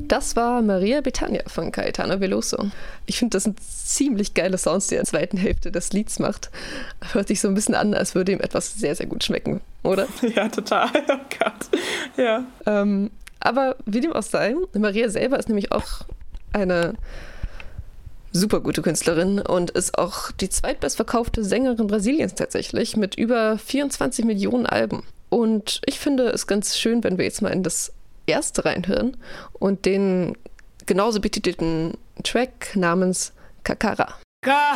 Das war Maria Bethania von Caetano Veloso. Ich finde, das sind ziemlich geile Sounds, die er in der zweiten Hälfte des Lieds macht. Hört sich so ein bisschen an, als würde ihm etwas sehr, sehr gut schmecken, oder? Ja, total. Oh Gott. Ja. Aber wie dem auch sei, Maria selber ist nämlich auch eine super gute Künstlerin und ist auch die zweitbestverkaufte Sängerin Brasiliens tatsächlich mit über 24 Millionen Alben. Und ich finde es ganz schön, wenn wir jetzt mal in das erste reinhören und den genauso betitelten Track namens Kakara.